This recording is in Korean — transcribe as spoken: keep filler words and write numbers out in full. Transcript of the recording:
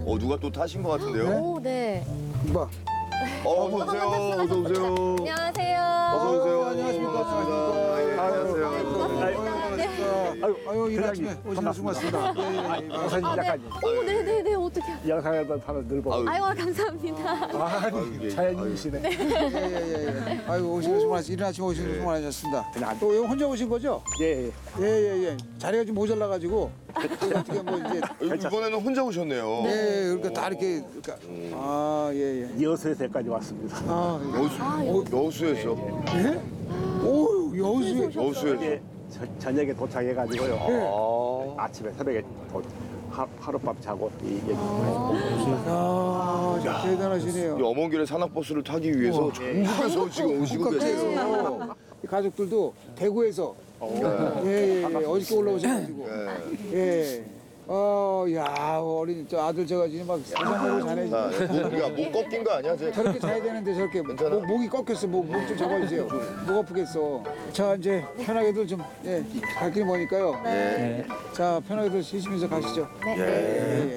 어 누가 또 타신 것 같은데요? 오, 네. 봐. 어 어서 오세요. 어서 오세요. 안녕하세요. 어서 오세요. 안녕하십니까. 반갑습니다. 예, 안녕하세요. 아유, 아유, 이 아침에 오시는 수고하셨습니다. 예, 예, 예. 우선 아, 네. 약간 오, 네, 네, 네. 어떻게? 영상에도 하나 늘 보고. 아유, 아유, 감사합니다. 아니, 자연인이시네. 예, 예, 예. 아유, 오시는 수고하셨 이른 아침에 오시는 수고하셨습니다. 또 여기 혼자 오신 거죠? 예, 예. 예, 예, 예. 자리가 좀 모자라가지고 어떻게 뭐 이제 이번에는 혼자 오셨네요. 예, 그러니까 다 이렇게 그러니까 아, 예, 예. 여수에서까지 왔습니다. 아, 여수 여수에서 예? 오, 여수에. 여수에서. 예, 저, 저녁에 도착해가지고요. 아. 아침에 새벽에 도, 하, 하룻밤 자고 이 예. 아, 진짜 대단하시네요. 이 어먼길의 산악버스를 타기 위해서 전국에서 지금 오시고 계세요. 국각지에서 가족들도 대구에서 예, 예, 예. 어저께 올라오셔가지고 예. 어, 야, 어린 저 아들 저가 지금 막 사상하고 자네. 자, 목이가 목 꺾인 거 아니야? 쟤? 저렇게 자야 되는데 저렇게 목, 괜찮아? 목이 꺾였어. 목 좀 잡아주세요. 목 아프겠어. 자, 이제 편하게들 좀 예, 갈 길이 머니까요. 네. 자, 편하게들 쉬시면서 가시죠. 네. 예,